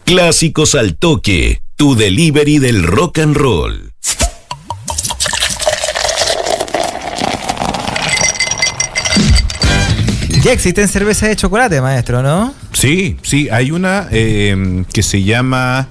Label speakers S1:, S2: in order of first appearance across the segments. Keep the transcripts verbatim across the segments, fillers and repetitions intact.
S1: Clásicos al Toque, tu delivery del rock and roll.
S2: Ya existen cervezas de chocolate, maestro, ¿no?
S3: Sí, sí, hay una eh, que se llama,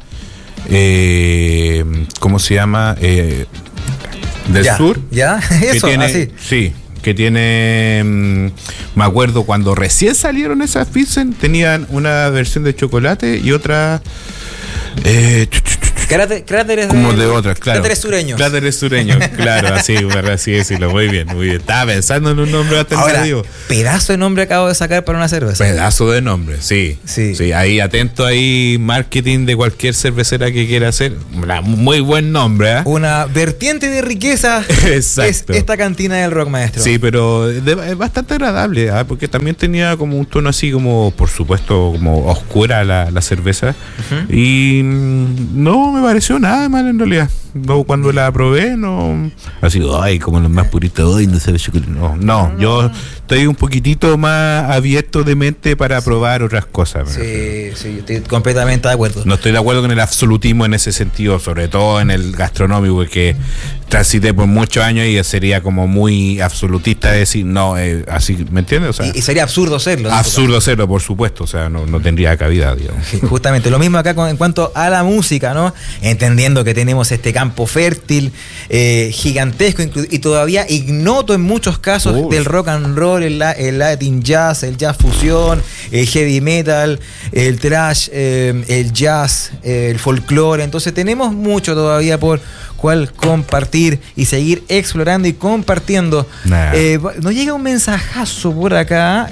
S3: eh, ¿cómo se llama? Eh, del
S2: ya,
S3: sur.
S2: Ya,
S3: que
S2: eso,
S3: tiene,
S2: así.
S3: Sí, que tiene, mm, me acuerdo cuando recién salieron esas Pilsen, tenían una versión de chocolate y otra... Eh,
S2: Cráter, cráteres
S3: como
S2: de,
S3: de otras, claro.
S2: Cráteres sureños.
S3: Cráteres sureños, claro, así, así decirlo. Muy bien, muy bien. Estaba pensando en un nombre alternativo.
S2: Ahora, pedazo de nombre acabo de sacar para una cerveza.
S3: Pedazo de nombre, sí.
S2: Sí.
S3: Sí, ahí atento ahí, marketing de cualquier cervecera que quiera hacer. Una muy buen nombre, ¿eh?
S2: Una vertiente de riqueza.
S3: Exacto.
S2: Es esta cantina del rock, maestro.
S3: Sí, pero de, es bastante agradable, ¿eh? Porque también tenía como un tono así como, por supuesto, como oscura la, la cerveza. Uh-huh. Y no me pareció nada mal en realidad. No, cuando la probé, no. Así, ay, como los más puristas, hoy no sabes chocolate. No, no, yo estoy un poquitito más abierto de mente para probar otras cosas.
S2: Sí, sí, estoy completamente de acuerdo.
S3: No estoy de acuerdo con el absolutismo en ese sentido, sobre todo en el gastronómico, porque transité por muchos años y sería como muy absolutista decir, no, eh, así, ¿me entiendes? O sea,
S2: y, y sería absurdo serlo.
S3: Absurdo ¿no? serlo, por supuesto, o sea, no, no tendría cabida, digamos.
S2: Sí, justamente, lo mismo acá con, en cuanto a la música, ¿no? Entendiendo que tenemos este campo fértil, eh, gigantesco, y todavía ignoto en muchos casos Uy. del rock and roll, el, el Latin jazz, el jazz fusión, el heavy metal, el thrash, eh, el jazz, eh, el folclore. Entonces tenemos mucho todavía por cual compartir y seguir explorando y compartiendo. Nah. Eh, nos llega un mensajazo por acá.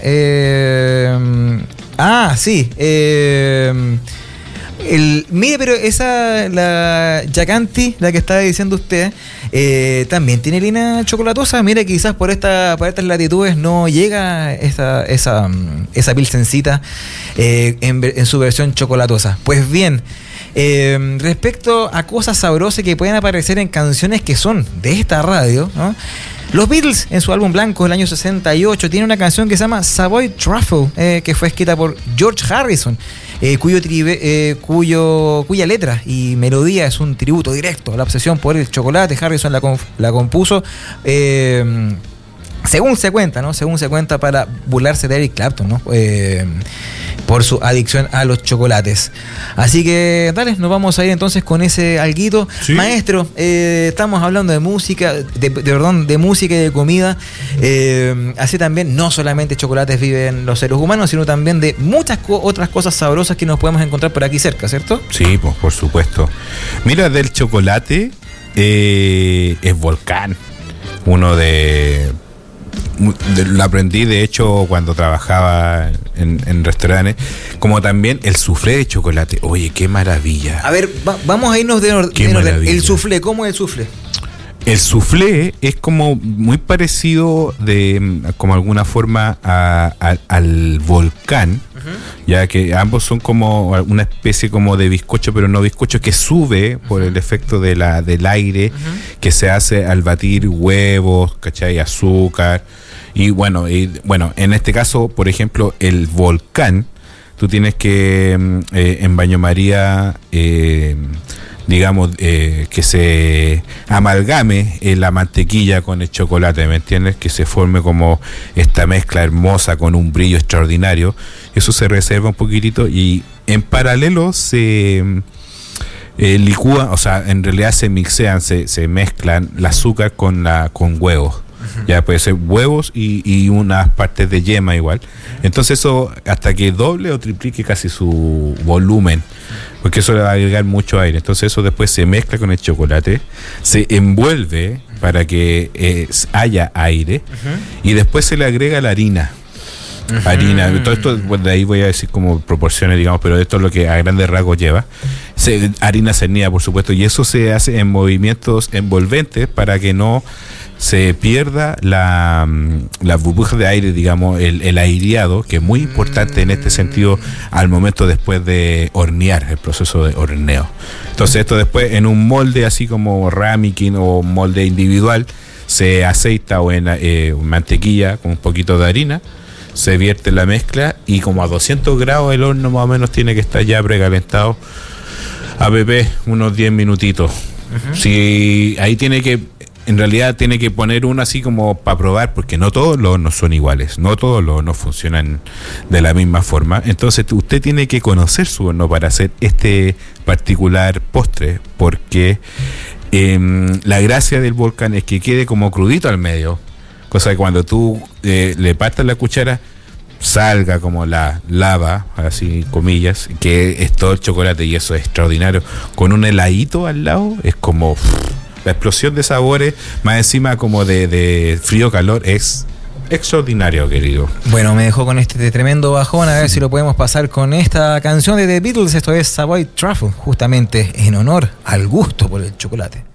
S2: Eh, ah, sí. Eh, El, mire, pero esa, la Yacanti, la que estaba diciendo usted, eh, también tiene línea chocolatosa. Mire, quizás por esta, por estas latitudes no llega esa, esa, esa pilsencita eh, en, en su versión chocolatosa. Pues bien, eh, respecto a cosas sabrosas que pueden aparecer en canciones que son de esta radio, ¿no? Los Beatles, en su álbum blanco del año sesenta y ocho, tienen una canción que se llama Savoy Truffle, eh, que fue escrita por George Harrison, eh, cuyo, tribe, eh, cuyo cuya letra y melodía es un tributo directo a la obsesión por el chocolate. Harrison la, conf, la compuso, eh, según se cuenta, ¿no? Según se cuenta, para burlarse de Eric Clapton, ¿no? Eh, por su adicción a los chocolates. Así que, dale, nos vamos a ir entonces con ese alguito. ¿Sí? Maestro, eh, estamos hablando de música, de, de, perdón, de música y de comida. Eh, así también, no solamente chocolates viven los seres humanos, sino también de muchas co- otras cosas sabrosas que nos podemos encontrar por aquí cerca, ¿cierto?
S3: Sí, pues por supuesto. Mira, del chocolate eh, es Volcán. Uno de... Lo aprendí de hecho cuando trabajaba en, en restaurantes, como también el soufflé de chocolate. Oye, qué maravilla.
S2: A ver, va, vamos a irnos de orden. El soufflé, ¿cómo es el soufflé?
S3: El soufflé es como muy parecido de como alguna forma a, a, al volcán, uh-huh. ya que ambos son como una especie como de bizcocho, pero no bizcocho, que sube uh-huh. por el efecto de la, del aire uh-huh. que se hace al batir huevos, ¿cachai? Azúcar. Y bueno, y bueno, en este caso, por ejemplo, el volcán, tú tienes que eh, en baño María, eh, digamos, eh, que se amalgame eh, la mantequilla con el chocolate, ¿me entiendes? Que se forme como esta mezcla hermosa con un brillo extraordinario. Eso se reserva un poquitito y en paralelo se eh, licúa, o sea, en realidad se mixean, se, se mezclan el azúcar con, la, con huevos. Ya puede ser huevos y, y unas partes de yema igual. Entonces eso hasta que doble o triplique casi su volumen, porque eso le va a agregar mucho aire. Entonces eso después se mezcla con el chocolate, se envuelve para que eh, haya aire uh-huh. y después se le agrega la harina. Uh-huh. Harina, todo esto, pues de ahí voy a decir como proporciones, digamos, pero esto es lo que a grandes rasgos lleva. Se, harina cernida, por supuesto, y eso se hace en movimientos envolventes para que no se pierda la, la burbuja de aire, digamos, el, el aireado, que es muy importante en este sentido al momento después de hornear, el proceso de horneo. Entonces esto después en un molde así como ramekin o molde individual se aceita o en eh, mantequilla con un poquito de harina, se vierte la mezcla y como a doscientos grados el horno más o menos tiene que estar ya precalentado. A P P, unos diez minutitos. Uh-huh. Si ahí tiene que, en realidad tiene que poner uno así como para probar, porque no todos los hornos son iguales, no todos los hornos funcionan de la misma forma. Entonces usted tiene que conocer su horno para hacer este particular postre, porque eh, la gracia del volcán es que quede como crudito al medio, cosa que cuando tú eh, le partas la cuchara salga como la lava, así comillas, que es todo el chocolate, y eso es extraordinario. Con un heladito al lado es como pff, la explosión de sabores, más encima como de, de frío-calor, es extraordinario, querido.
S2: Bueno, me dejó con este tremendo bajón. A ver si lo podemos pasar con esta canción de The Beatles. Esto es Savoy Truffle, justamente en honor al gusto por el chocolate.